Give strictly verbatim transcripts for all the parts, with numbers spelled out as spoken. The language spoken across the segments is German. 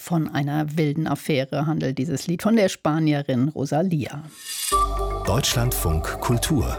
Von einer wilden Affäre handelt dieses Lied von der Spanierin Rosalía. Deutschlandfunk Kultur.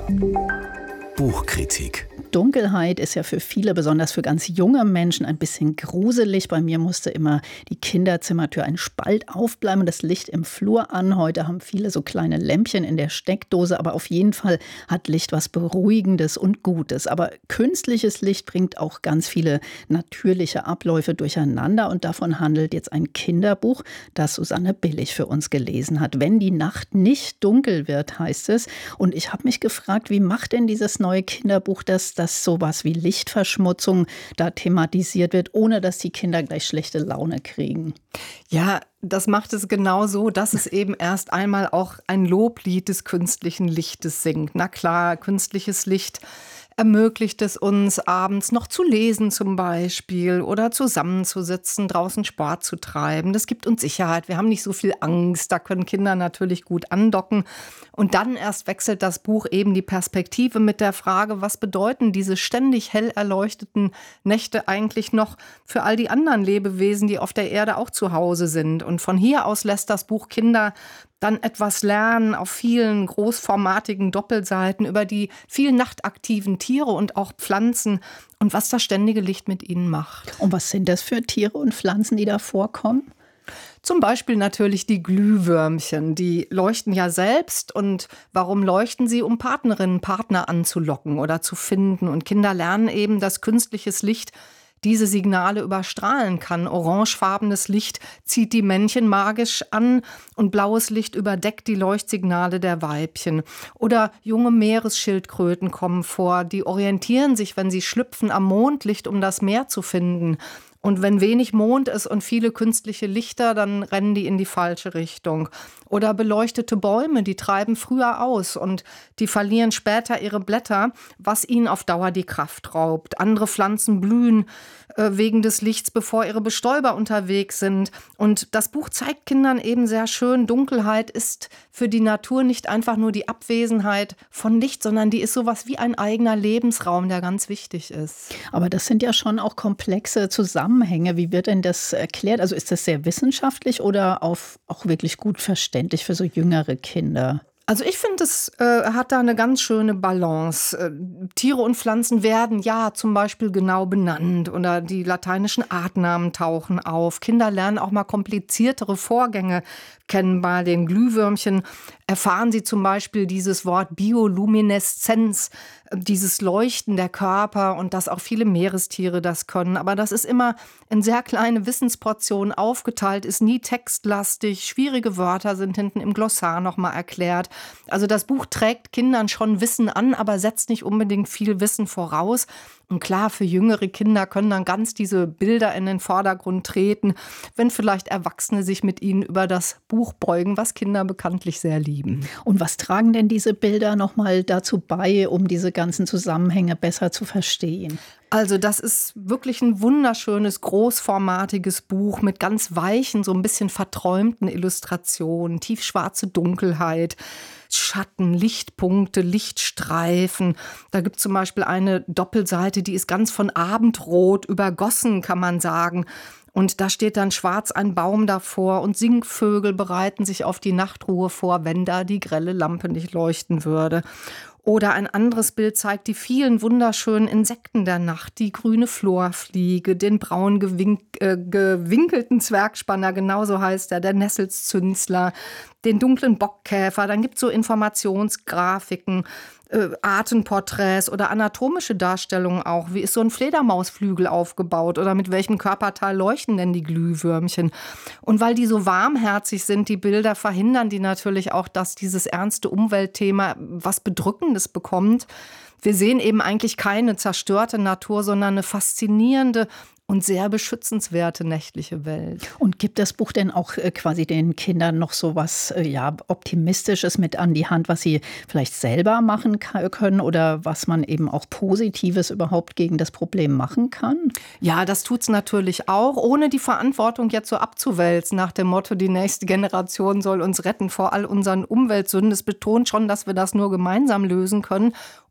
Buchkritik. Dunkelheit ist ja für viele, besonders für ganz junge Menschen, ein bisschen gruselig. Bei mir musste immer die Kinderzimmertür ein Spalt aufbleiben und das Licht im Flur an. Heute haben viele so kleine Lämpchen in der Steckdose, aber auf jeden Fall hat Licht was Beruhigendes und Gutes. Aber künstliches Licht bringt auch ganz viele natürliche Abläufe durcheinander und davon handelt jetzt ein Kinderbuch, das Susanne Billig für uns gelesen hat. Wenn die Nacht nicht dunkel wird, heißt es. Und ich habe mich gefragt, wie macht denn dieses neue Kinderbuch das, dass sowas wie Lichtverschmutzung da thematisiert wird, ohne dass die Kinder gleich schlechte Laune kriegen? Ja, das macht es genau so, dass es eben erst einmal auch ein Loblied des künstlichen Lichtes singt. Na klar, künstliches Licht ermöglicht es uns, abends noch zu lesen zum Beispiel oder zusammenzusitzen, draußen Sport zu treiben. Das gibt uns Sicherheit. Wir haben nicht so viel Angst. Da können Kinder natürlich gut andocken. Und dann erst wechselt das Buch eben die Perspektive mit der Frage, was bedeuten diese ständig hell erleuchteten Nächte eigentlich noch für all die anderen Lebewesen, die auf der Erde auch zu Hause sind. Und von hier aus lässt das Buch Kinder dann etwas lernen auf vielen großformatigen Doppelseiten über die vielen nachtaktiven Tiere und auch Pflanzen und was das ständige Licht mit ihnen macht. Und was sind das für Tiere und Pflanzen, die da vorkommen? Zum Beispiel natürlich die Glühwürmchen, die leuchten ja selbst. Und warum leuchten sie? Um Partnerinnen, Partner anzulocken oder zu finden. Und Kinder lernen eben, dass künstliches Licht diese Signale überstrahlen kann. Orangefarbenes Licht zieht die Männchen magisch an und blaues Licht überdeckt die Leuchtsignale der Weibchen. Oder junge Meeresschildkröten kommen vor, die orientieren sich, wenn sie schlüpfen, am Mondlicht, um das Meer zu finden. Und wenn wenig Mond ist und viele künstliche Lichter, dann rennen die in die falsche Richtung. Oder beleuchtete Bäume, die treiben früher aus und die verlieren später ihre Blätter, was ihnen auf Dauer die Kraft raubt. Andere Pflanzen blühen äh, wegen des Lichts, bevor ihre Bestäuber unterwegs sind. Und das Buch zeigt Kindern eben sehr schön, Dunkelheit ist für die Natur nicht einfach nur die Abwesenheit von Licht, sondern die ist sowas wie ein eigener Lebensraum, der ganz wichtig ist. Aber das sind ja schon auch komplexe Zusammenhänge. Wie wird denn das erklärt? Also ist das sehr wissenschaftlich oder auf, auch wirklich gut verständlich für so jüngere Kinder? Also ich finde, es äh, hat da eine ganz schöne Balance. Äh, Tiere und Pflanzen werden ja zum Beispiel genau benannt oder die lateinischen Artnamen tauchen auf. Kinder lernen auch mal kompliziertere Vorgänge kennen. Bei den Glühwürmchen erfahren sie zum Beispiel dieses Wort Biolumineszenz, dieses Leuchten der Körper und dass auch viele Meerestiere das können. Aber das ist immer in sehr kleine Wissensportionen aufgeteilt, ist nie textlastig. Schwierige Wörter sind hinten im Glossar nochmal erklärt. Also das Buch trägt Kindern schon Wissen an, aber setzt nicht unbedingt viel Wissen voraus. Und klar, für jüngere Kinder können dann ganz diese Bilder in den Vordergrund treten, wenn vielleicht Erwachsene sich mit ihnen über das Buch beugen, was Kinder bekanntlich sehr lieben. Und was tragen denn diese Bilder nochmal dazu bei, um diese ganzen Zusammenhänge besser zu verstehen? Also das ist wirklich ein wunderschönes, großformatiges Buch mit ganz weichen, so ein bisschen verträumten Illustrationen, tiefschwarze Dunkelheit, Schatten, Lichtpunkte, Lichtstreifen. Da gibt es zum Beispiel eine Doppelseite, die ist ganz von Abendrot übergossen, kann man sagen. Und da steht dann schwarz ein Baum davor und Singvögel bereiten sich auf die Nachtruhe vor, wenn da die grelle Lampe nicht leuchten würde. Oder ein anderes Bild zeigt die vielen wunderschönen Insekten der Nacht, die grüne Florfliege, den braun gewink, äh, gewinkelten Zwergspanner, genauso heißt er, der Nesselzünsler, den dunklen Bockkäfer. Dann gibt es so Informationsgrafiken, äh, Artenporträts oder anatomische Darstellungen auch. Wie ist so ein Fledermausflügel aufgebaut oder mit welchem Körperteil leuchten denn die Glühwürmchen? Und weil die so warmherzig sind, die Bilder, verhindern die natürlich auch, dass dieses ernste Umweltthema was Bedrückendes bekommt. Wir sehen eben eigentlich keine zerstörte Natur, sondern eine faszinierende und sehr beschützenswerte nächtliche Welt. Und gibt das Buch denn auch äh, quasi den Kindern noch so was äh, ja, Optimistisches mit an die Hand, was sie vielleicht selber machen ka- können oder was man eben auch Positives überhaupt gegen das Problem machen kann? Ja, das tut's natürlich auch, ohne die Verantwortung jetzt so abzuwälzen nach dem Motto, die nächste Generation soll uns retten vor all unseren Umweltsünden. Es betont schon, dass wir das nur gemeinsam lösen können.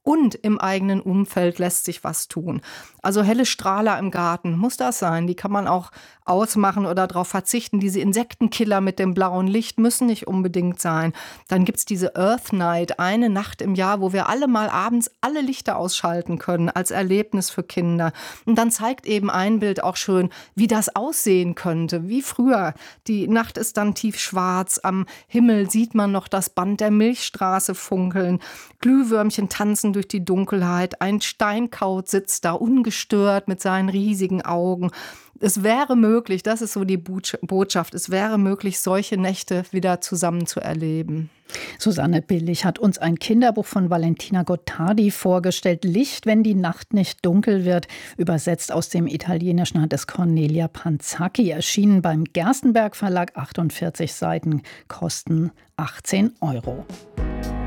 und im eigenen Umfeld lässt sich was tun. Also helle Strahler im Garten, muss das sein? Die kann man auch ausmachen oder darauf verzichten. Diese Insektenkiller mit dem blauen Licht müssen nicht unbedingt sein. Dann gibt es diese Earth Night, eine Nacht im Jahr, wo wir alle mal abends alle Lichter ausschalten können, als Erlebnis für Kinder. Und dann zeigt eben ein Bild auch schön, wie das aussehen könnte, wie früher. Die Nacht ist dann tiefschwarz, am Himmel sieht man noch das Band der Milchstraße funkeln, Glühwürmchen tanzen durch die Dunkelheit, ein Steinkauz sitzt da ungestört mit seinen riesigen Augen. Es wäre möglich, das ist so die Botschaft, es wäre möglich, solche Nächte wieder zusammen zu erleben. Susanne Billig hat uns ein Kinderbuch von Valentina Gottardi vorgestellt. Licht, wenn die Nacht nicht dunkel wird. Übersetzt aus dem Italienischen hat es Cornelia Panzacchi. Erschienen beim Gerstenberg Verlag, achtundvierzig Seiten, kosten achtzehn Euro.